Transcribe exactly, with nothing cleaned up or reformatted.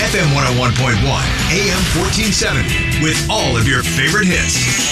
F M one oh one point one, A M fourteen seventy, with all of your favorite hits.